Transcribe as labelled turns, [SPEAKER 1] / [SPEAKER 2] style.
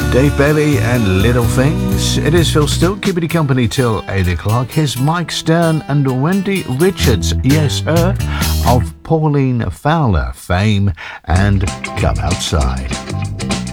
[SPEAKER 1] Dave Bailey and Little Things. It is Phil Still, keeping you company till 8 o'clock. Here's Mike Stern and Wendy Richards, yes, her, of Pauline Fowler fame, and Come Outside.